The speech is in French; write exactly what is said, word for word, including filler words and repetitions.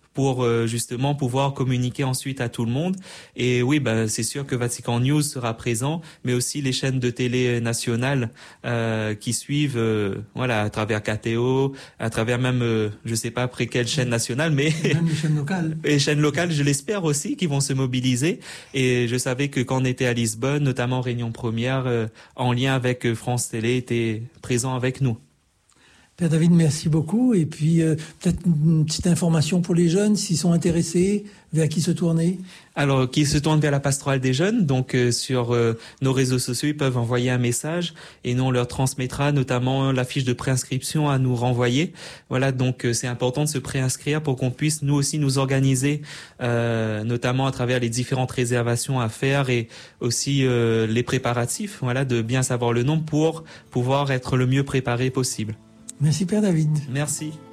pour euh, justement pouvoir communiquer ensuite à tout le monde. Et oui, bah, c'est sûr que Vatican News sera présent, mais aussi les chaînes de télé nationales euh, qui suivent, euh, voilà, à travers K T O, à travers même, euh, je sais pas après quelle chaîne nationale, mais et même les chaînes locales. Les chaînes locales, je l'espère aussi, qui vont se mobiliser. Et je savais que quand on était à Lisbonne, notamment Réunion Première, euh, en lien avec euh, France Télé, était présent avec nous. Père David, merci beaucoup. Et puis, euh, peut-être une petite information pour les jeunes, s'ils sont intéressés, vers qui se tourner? Alors, qui se tournent vers la pastorale des jeunes. Donc, euh, sur euh, nos réseaux sociaux, ils peuvent envoyer un message et nous, on leur transmettra notamment la fiche de préinscription à nous renvoyer. Voilà, donc euh, c'est important de se préinscrire pour qu'on puisse, nous aussi, nous organiser, euh, notamment à travers les différentes réservations à faire et aussi euh, les préparatifs, voilà, de bien savoir le nombre pour pouvoir être le mieux préparé possible. Merci Père David. Merci.